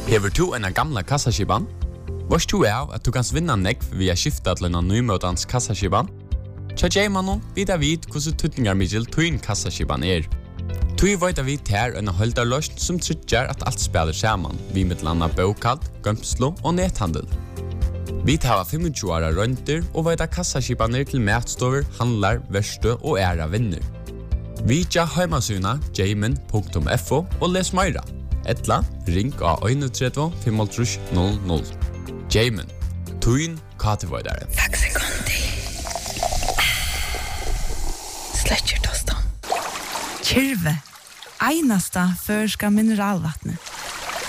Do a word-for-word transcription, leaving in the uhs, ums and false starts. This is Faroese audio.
Hever du en gamla kassaskiban? Vars du er at du kan vinna nekv via skifta til en nymøtans kassaskiban? Tja J-mannen vidar vid hvordan tutningar middel tuin kassaskiban er. Tui veit vi ter en holdarløst som tryggjar at alt spiller saman, vi med landa bokald, gømslo og nethandel. Vi tar tjuefem åra rønter og veit kassaskibaner til matstover, handlar, verste og æra vinner. Vi tja heimasuna jamin punktum f o og les meira. Etla, ring av tre en fem null null. Jamin, tuin katevoidare. Faxi kondi. Sletcher tostan. Kyrve, einasta førska mineralvattnet.